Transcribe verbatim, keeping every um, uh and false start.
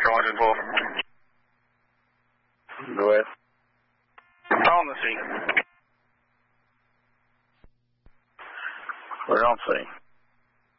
Central one two four. Go ahead. On the scene. We're on scene.